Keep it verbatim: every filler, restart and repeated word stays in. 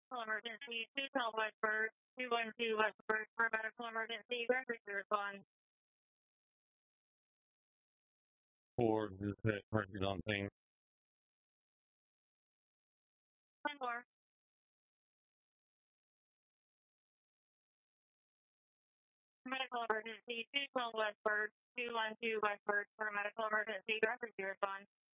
Medical emergency, two twelve Westford, two one two Westford for medical emergency, record to respond. Four, just hit printed on thing. One more. Medical emergency, two twelve Westford, two one two Westford for medical emergency, record to respond.